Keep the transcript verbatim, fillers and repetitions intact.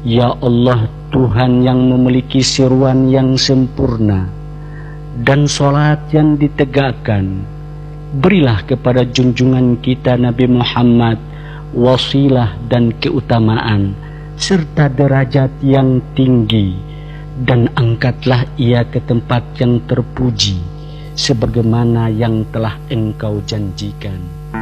Ya Allah, Tuhan yang memiliki seruan yang sempurna dan sholat yang ditegakkan, berilah kepada junjungan kita Nabi Muhammad wasilah dan keutamaan serta derajat yang tinggi, dan angkatlah ia ke tempat yang terpuji sebagaimana yang telah engkau janjikan.